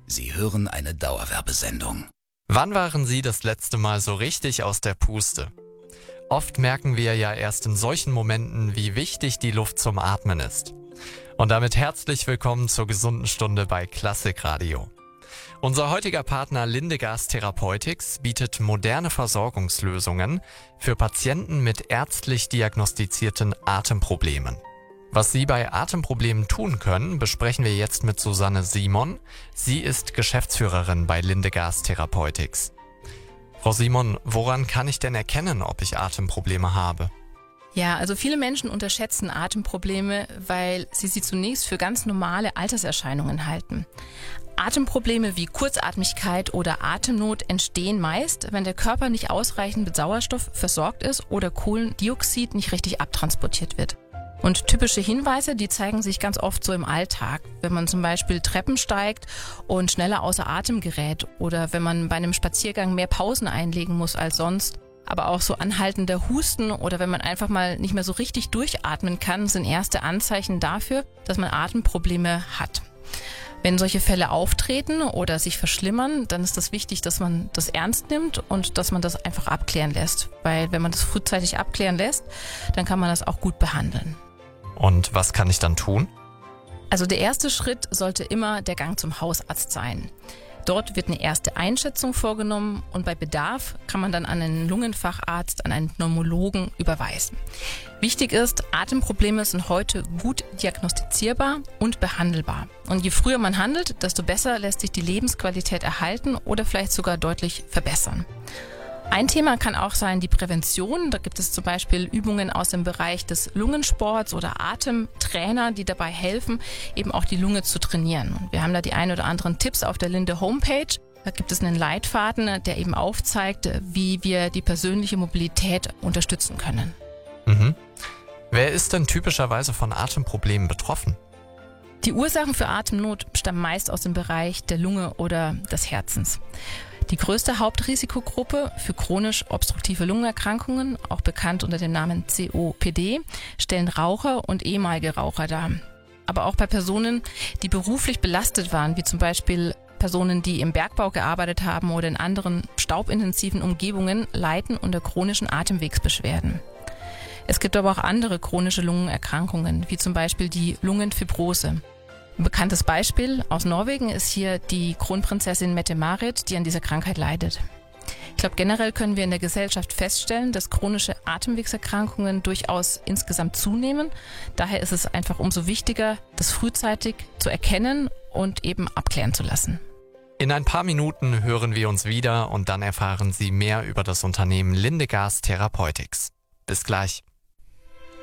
Sie hören eine Dauerwerbesendung. Wann waren Sie das letzte Mal so richtig aus der Puste? Oft merken wir ja erst in solchen Momenten, wie wichtig die Luft zum Atmen ist. Und damit herzlich willkommen zur gesunden Stunde bei Klassikradio. Unser heutiger Partner Lindegast Therapeutics bietet moderne Versorgungslösungen für Patienten mit ärztlich diagnostizierten Atemproblemen. Was Sie bei Atemproblemen tun können, besprechen wir jetzt mit Susanne Simon. Sie ist Geschäftsführerin bei Lindegast Therapeutics. Frau Simon, woran kann ich denn erkennen, ob ich Atemprobleme habe? Ja, also viele Menschen unterschätzen Atemprobleme, weil sie zunächst für ganz normale Alterserscheinungen halten. Atemprobleme wie Kurzatmigkeit oder Atemnot entstehen meist, wenn der Körper nicht ausreichend mit Sauerstoff versorgt ist oder Kohlendioxid nicht richtig abtransportiert wird. Und typische Hinweise, die zeigen sich ganz oft so im Alltag, wenn man zum Beispiel Treppen steigt und schneller außer Atem gerät oder wenn man bei einem Spaziergang mehr Pausen einlegen muss als sonst. Aber auch so anhaltender Husten oder wenn man einfach mal nicht mehr so richtig durchatmen kann, sind erste Anzeichen dafür, dass man Atemprobleme hat. Wenn solche Fälle auftreten oder sich verschlimmern, dann ist das wichtig, dass man das ernst nimmt und dass man das einfach abklären lässt. Weil wenn man das frühzeitig abklären lässt, dann kann man das auch gut behandeln. Und was kann ich dann tun? Also der erste Schritt sollte immer der Gang zum Hausarzt sein. Dort wird eine erste Einschätzung vorgenommen und bei Bedarf kann man dann an einen Lungenfacharzt, an einen Pneumologen überweisen. Wichtig ist, Atemprobleme sind heute gut diagnostizierbar und behandelbar. Und je früher man handelt, desto besser lässt sich die Lebensqualität erhalten oder vielleicht sogar deutlich verbessern. Ein Thema kann auch sein die Prävention. Da gibt es zum Beispiel Übungen aus dem Bereich des Lungensports oder Atemtrainer, die dabei helfen, eben auch die Lunge zu trainieren. Und wir haben da die ein oder anderen Tipps auf der Linde Homepage. Da gibt es einen Leitfaden, der eben aufzeigt, wie wir die persönliche Mobilität unterstützen können. Wer ist denn typischerweise von Atemproblemen betroffen? Die Ursachen für Atemnot stammen meist aus dem Bereich der Lunge oder des Herzens. Die größte Hauptrisikogruppe für chronisch obstruktive Lungenerkrankungen, auch bekannt unter dem Namen COPD, stellen Raucher und ehemalige Raucher dar. Aber auch bei Personen, die beruflich belastet waren, wie zum Beispiel Personen, die im Bergbau gearbeitet haben oder in anderen staubintensiven Umgebungen, leiden unter chronischen Atemwegsbeschwerden. Es gibt aber auch andere chronische Lungenerkrankungen, wie zum Beispiel die Lungenfibrose. Ein bekanntes Beispiel aus Norwegen ist hier die Kronprinzessin Mette-Marit, die an dieser Krankheit leidet. Ich glaube, generell können wir in der Gesellschaft feststellen, dass chronische Atemwegserkrankungen durchaus insgesamt zunehmen. Daher ist es einfach umso wichtiger, das frühzeitig zu erkennen und eben abklären zu lassen. In ein paar Minuten hören wir uns wieder und dann erfahren Sie mehr über das Unternehmen Lindegast Therapeutics. Bis gleich.